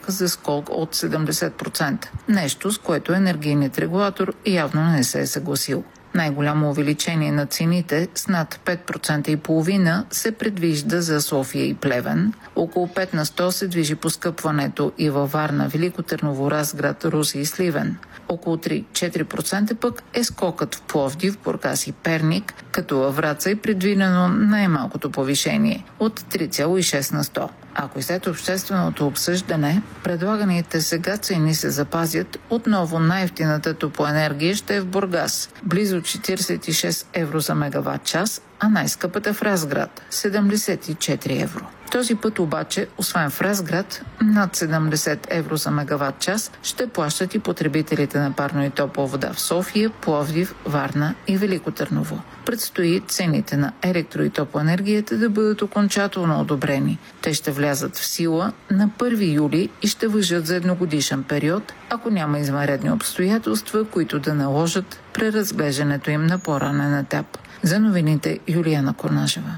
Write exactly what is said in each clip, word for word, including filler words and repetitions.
заявка за скок от седемдесет процента. Нещо, с което енергийният регулатор явно не се е съгласил. Най-голямо увеличение на цените с над пет процента и половина се предвижда за София и Плевен. Около пет на сто се движи поскъпването и във Варна, Велико Търново, Разград, Русе и Сливен. Около три-четири процента пък е скокът в Пловдив, Бургас и Перник, като във Враца е предвидено най-малкото повишение от три цяло и шест на сто. Ако и след общественото обсъждане предлаганите сега цени се запазят, отново най-евтината топлоенергия ще е в Бургас – близо четиридесет и шест евро за мегаватт час, а най-скъпата в Разград – седемдесет и четири евро. Този път обаче, освен в Разград, над седемдесет евро за мегаватт час ще плащат и потребителите на парно и топла вода в София, Пловдив, Варна и Велико Търново. Предстои цените на електро- и топлоенергията да бъдат окончателно одобрени. Те ще влязат в сила на първи юли и ще важат за едногодишен период, ако няма извънредни обстоятелства, които да наложат преразглеждането им на по-ранен етап. За новините Юлияна Корнашева.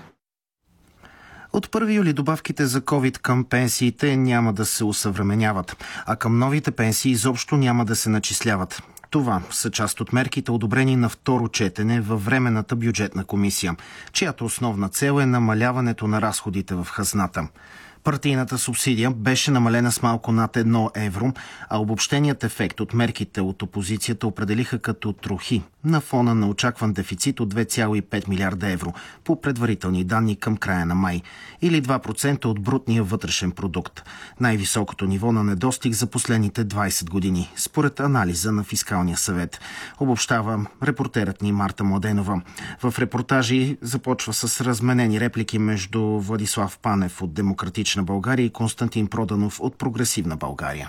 От първи юли добавките за ковид към пенсиите няма да се усъвременяват, а към новите пенсии изобщо няма да се начисляват. Това са част от мерките, одобрени на второ четене във Временната бюджетна комисия, чиято основна цел е намаляването на разходите в хазната. Партийната субсидия беше намалена с малко над едно евро, а обобщеният ефект от мерките от опозицията определиха като трохи на фона на очакван дефицит от две цяло и пет милиарда евро по предварителни данни към края на май, или два процента от брутния вътрешен продукт. Най-високото ниво на недостиг за последните двайсет години, според анализа на Фискалния съвет. Обобщава репортерът ни Марта Младенова. В репортажи започва с разменени реплики между Владислав Панев от Демократична България и Константин Проданов от Прогресивна България.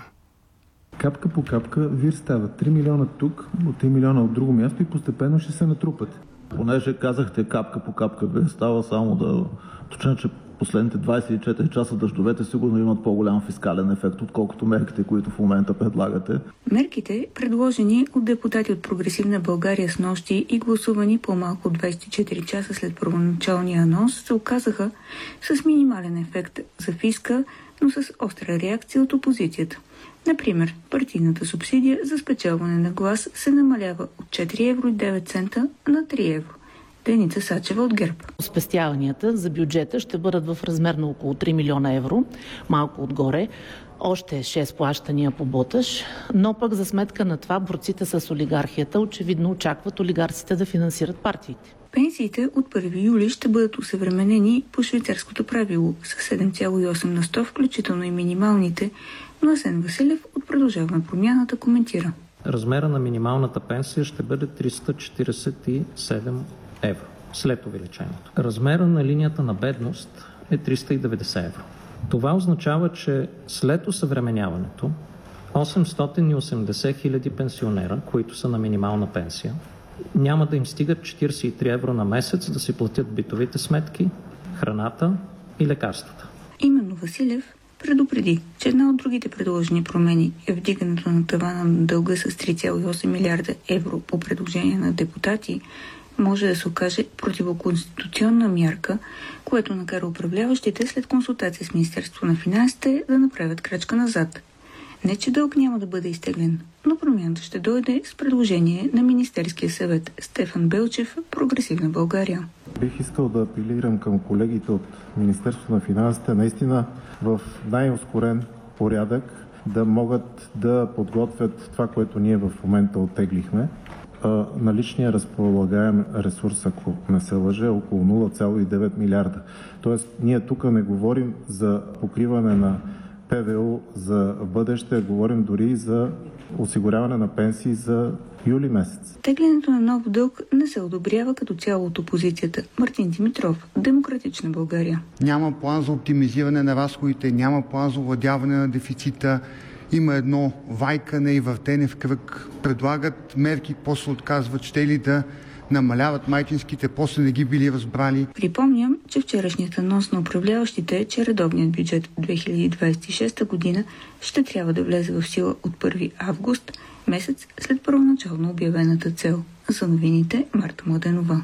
Капка по капка вир става три милиона тук, от три милиона от друго място и постепенно ще се натрупат. Понеже казахте капка по капка вир става, само да точно, че последните двайсет и четири часа дъждовете сигурно имат по-голям фискален ефект, отколкото мерките, които в момента предлагате. Мерките, предложени от депутати от Прогресивна България с нощи и гласувани по-малко от двайсет и четири часа след първоначалния анонс, се оказаха с минимален ефект за фиска, но с остра реакция от опозицията. Например, партийната субсидия за спечелване на глас се намалява от четири евро и девет цента на три евро. Деница Сачева от ГЕРБ. Спестяванията за бюджета ще бъдат в размер на около три милиона евро, малко отгоре. Още шест плащания по боташ, но пък за сметка на това борците с олигархията очевидно очакват олигарците да финансират партиите. Пенсиите от първи юли ще бъдат усъвременени по швейцарското правило с седем цяло и осем на сто, включително и минималните, но Асен Василев от Продължаваме промяната коментира. Размера на минималната пенсия ще бъде триста четиридесет и седем евро след увеличението. Размера на линията на бедност е триста и деветдесет евро. Това означава, че след осъвременяването осемстотин и осемдесет хиляди пенсионера, които са на минимална пенсия, няма да им стигат четиридесет и три евро на месец да си платят битовите сметки, храната и лекарствата. Именно Василев предупреди, че една от другите предложени промени е вдигането на тавана на дълга с три цяло и осем милиарда евро по предложение на депутати, може да се окаже противоконституционна мярка, което накара управляващите след консултация с Министерството на финансите да направят крачка назад. Не, че дълг няма да бъде изтеглен, но промяната ще дойде с предложение на Министерския съвет. Стефан Белчев, Прогресивна България. Бих искал да апелирам към колегите от Министерството на финансите наистина в най-ускорен порядък да могат да подготвят това, което ние в момента оттеглихме. Наличният разполагаем ресурс, ако не се лъже, е около нула цяло и девет милиарда. Тоест, ние тук не говорим за покриване на ПВУ за бъдеще, говорим дори за осигуряване на пенсии за юли месец. Теглянето на нов дълг не се одобрява като цяло от опозицията. Мартин Димитров, Демократична България. Няма план за оптимизиране на разходите, няма план за овладяване на дефицита. Има едно вайкане и въртене в кръг. Предлагат мерки, после отказват, ще ли да намаляват майчинските, после не ги били разбрали. Припомням, че вчерашният анонс на управляващите е, че редовният бюджет две хиляди двадесет и шеста година ще трябва да влезе в сила от първи август, месец след първоначално обявената цел. За новините Марта Младенова.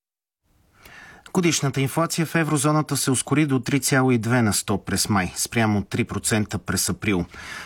Годишната инфлация в еврозоната се ускори до три цяло и две на сто през май, спрямо три процента през април.